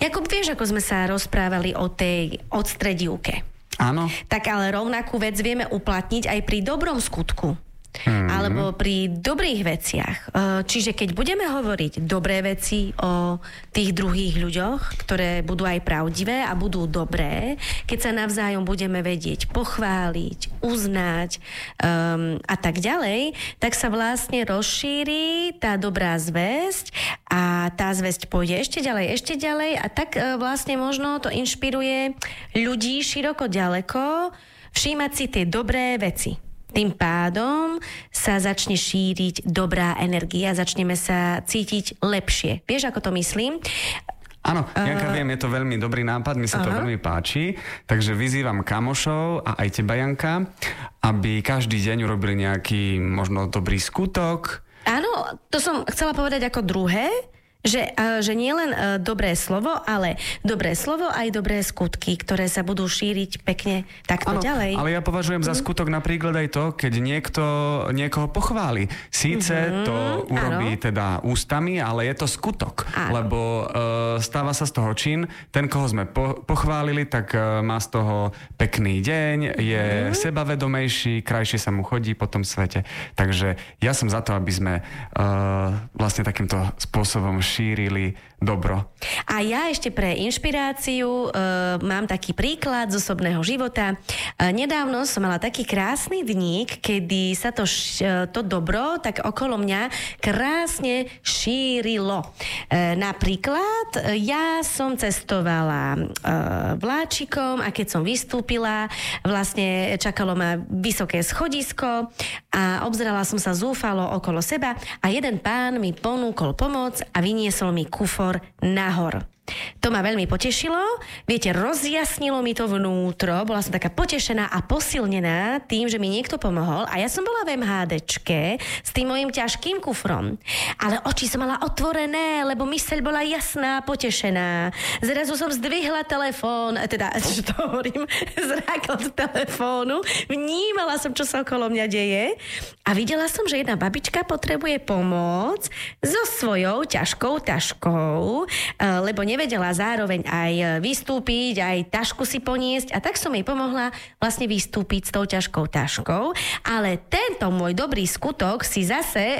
Jakub, vieš, ako sme sa rozprávali o tej odstredivke? Áno. Tak ale rovnakú vec vieme uplatniť aj pri dobrom skutku. Alebo pri dobrých veciach. Čiže keď budeme hovoriť dobré veci o tých druhých ľuďoch, ktoré budú aj pravdivé a budú dobré, keď sa navzájom budeme vedieť pochváliť, uznať a tak ďalej, tak sa vlastne rozšíri tá dobrá zvesť a tá zvesť pôjde ešte ďalej a tak vlastne možno to inšpiruje ľudí široko ďaleko všímať si tie dobré veci. Tým pádom sa začne šíriť dobrá energia, začneme sa cítiť lepšie. Vieš, ako to myslím? Áno, Janka, viem, je to veľmi dobrý nápad, mi sa to veľmi páči, takže vyzývam kamošov a aj teba, Janka, aby každý deň urobili nejaký možno dobrý skutok. Áno, to som chcela povedať ako druhé, že nie len dobré slovo, ale dobré slovo aj dobré skutky, ktoré sa budú šíriť pekne takto ďalej. Ale ja považujem za skutok napríklad aj to, keď niekto niekoho pochváli. Síce to urobí teda ústami, ale je to skutok. Lebo stáva sa z toho čin. Ten, koho sme pochválili, tak má z toho pekný deň, je sebavedomejší, krajšie sa mu chodí po tom svete. Takže ja som za to, aby sme vlastne takýmto spôsobom šírili dobro. A ja ešte pre inšpiráciu mám taký príklad z osobného života. Nedávno som mala taký krásny dník, kedy sa to dobro tak okolo mňa krásne šírilo. Napríklad ja som cestovala vláčikom a keď som vystúpila, vlastne čakalo ma vysoké schodisko a obzerala som sa zúfalo okolo seba a jeden pán mi ponúkol pomoc a vyniesol mi kufor nahor. To ma veľmi potešilo, viete, rozjasnilo mi to vnútro, bola som taká potešená a posilnená tým, že mi niekto pomohol a ja som bola v MHDčke s tým mojím ťažkým kufrom, ale oči som mala otvorené, lebo myseľ bola jasná, potešená. Zrazu som zdvihla telefón, teda, čo to hovorím, zrak od telefónu, vnímala som, čo sa okolo mňa deje a videla som, že jedna babička potrebuje pomoc so svojou ťažkou taškou, lebo nevedela zároveň aj vystúpiť, aj tašku si poniesť a tak som jej pomohla vlastne vystúpiť s tou ťažkou taškou. Ale tento môj dobrý skutok si zase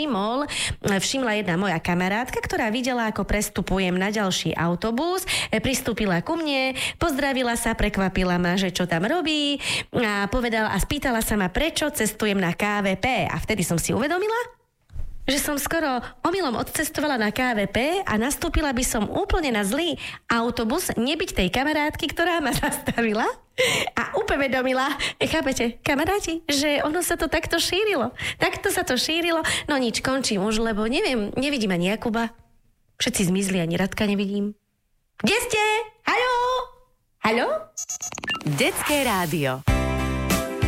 všimla jedna moja kamarátka, ktorá videla, ako prestupujem na ďalší autobus, pristúpila ku mne, pozdravila sa, prekvapila ma, že čo tam robí a povedala a spýtala sa ma, prečo cestujem na KVP. A vtedy som si uvedomila, že som skoro omylom odcestovala na KVP a nastúpila by som úplne na zlý autobus, nebyť tej kamarátky, ktorá ma zastavila a upovedomila, chápete, kamaráti, že ono sa to takto šírilo. Takto sa to šírilo. No nič, končím už, lebo neviem, nevidím ani Jakuba. Všetci zmizli, ani Radka nevidím. Kde ste? Haló? Haló? Detské rádio.